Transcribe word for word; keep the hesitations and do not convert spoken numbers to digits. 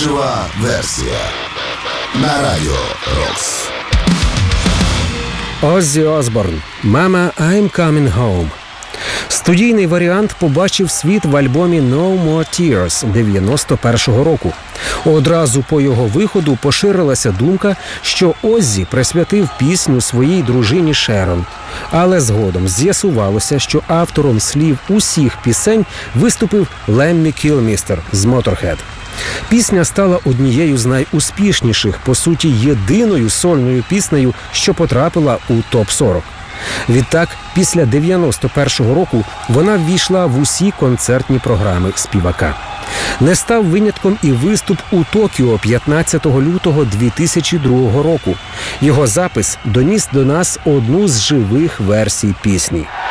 Жива версія на Радіо Рокс. Оззі Осборн «Mama, I'm Coming Home». Студійний варіант побачив світ в альбомі «No More Tears» дев'яносто першого року. Одразу по його виходу поширилася думка, що Оззі присвятив пісню своїй дружині Шерон. Але згодом з'ясувалося, що автором слів усіх пісень виступив Леммі Кілмістер з Motorhead. Пісня стала однією з найуспішніших, по суті, єдиною сольною піснею, що потрапила у топ сорок. Відтак, після дев'яносто першого року вона ввійшла в усі концертні програми співака. Не став винятком і виступ у Токіо п'ятнадцятого лютого дві тисячі другого року. Його запис доніс до нас одну з живих версій пісні.